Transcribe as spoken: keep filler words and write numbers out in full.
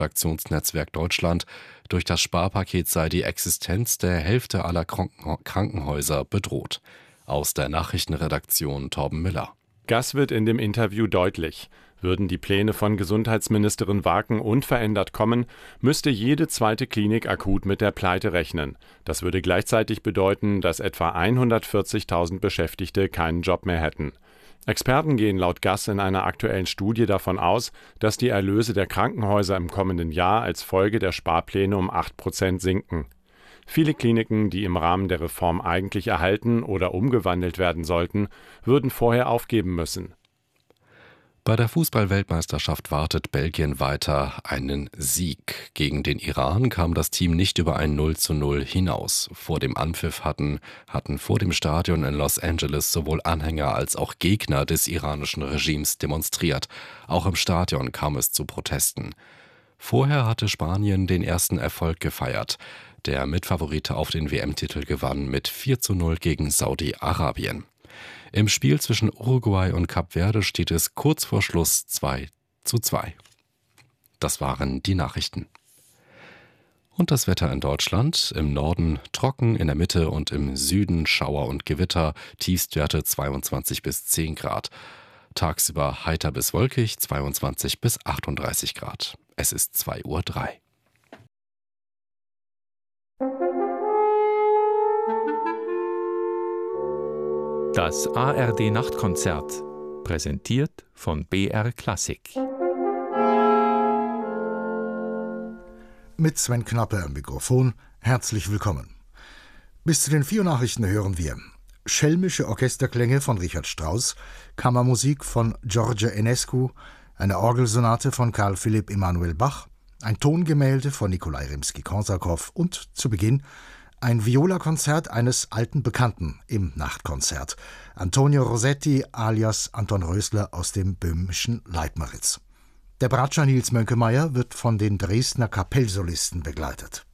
Redaktionsnetzwerk Deutschland. Durch das Sparpaket sei die Existenz der Hälfte aller Kranken- Krankenhäuser bedroht. Aus der Nachrichtenredaktion Torben Müller. Gass wird in dem Interview deutlich. Würden die Pläne von Gesundheitsministerin Waken unverändert kommen, müsste jede zweite Klinik akut mit der Pleite rechnen. Das würde gleichzeitig bedeuten, dass etwa hundertvierzigtausend Beschäftigte keinen Job mehr hätten. Experten gehen laut Gass in einer aktuellen Studie davon aus, dass die Erlöse der Krankenhäuser im kommenden Jahr als Folge der Sparpläne um acht Prozent sinken. Viele Kliniken, die im Rahmen der Reform eigentlich erhalten oder umgewandelt werden sollten, würden vorher aufgeben müssen. Bei der Fußball-Weltmeisterschaft wartet Belgien weiter einen Sieg. Gegen den Iran kam das Team nicht über ein null zu null hinaus. Vor dem Anpfiff hatten, hatten vor dem Stadion in Los Angeles sowohl Anhänger als auch Gegner des iranischen Regimes demonstriert. Auch im Stadion kam es zu Protesten. Vorher hatte Spanien den ersten Erfolg gefeiert. Der Mitfavorite auf den W M-Titel gewann mit vier zu null gegen Saudi-Arabien. Im Spiel zwischen Uruguay und Kap Verde steht es kurz vor Schluss zwei zu zwei. Das waren die Nachrichten. Und das Wetter in Deutschland: im Norden trocken, in der Mitte und im Süden Schauer und Gewitter, Tiefstwerte zweiundzwanzig bis zehn Grad. Tagsüber heiter bis wolkig, zweiundzwanzig bis achtunddreißig Grad. Es ist zwei Uhr drei. Das A R D-Nachtkonzert, präsentiert von B R Klassik. Mit Sven Knappe am Mikrofon, herzlich willkommen. Bis zu den vier Nachrichten hören wir schelmische Orchesterklänge von Richard Strauss, Kammermusik von George Enescu, eine Orgelsonate von Karl Philipp Emanuel Bach, ein Tongemälde von Nikolai Rimski-Korsakow und zu Beginn ein Violakonzert eines alten Bekannten im Nachtkonzert. Antonio Rossetti alias Anton Rösler aus dem böhmischen Leitmeritz. Der Bratscher Nils Mönkemeyer wird von den Dresdner Kapellsolisten begleitet.